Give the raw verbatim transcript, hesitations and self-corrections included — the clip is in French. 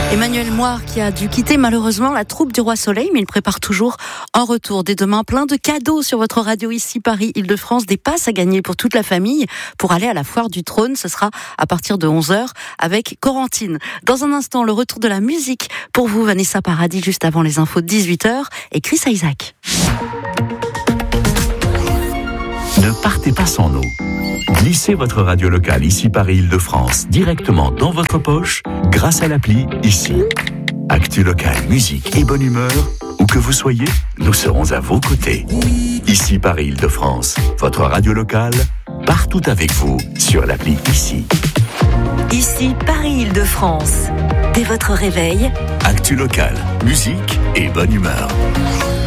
Emmanuel Moire qui a dû quitter malheureusement la troupe du Roi Soleil, mais il prépare toujours un retour dès demain. Plein de cadeaux sur votre radio ici, Paris, Île-de-France, des passes à gagner pour toute la famille pour aller à la Foire du Trône. Ce sera à partir de onze heures avec Corentine. Dans un instant, le retour de la musique pour vous, Vanessa Paradis, juste avant les infos de dix-huit heures et Chris Isaac. Ne partez pas sans nous. Glissez votre radio locale ici Paris Île-de-France directement dans votre poche grâce à l'appli Ici. Actu locale, musique et bonne humeur, où que vous soyez, nous serons à vos côtés. Ici Paris Île-de-France, votre radio locale, partout avec vous sur l'appli Ici. Ici Paris Île-de-France. Dès votre réveil, Actu locale, musique et bonne humeur.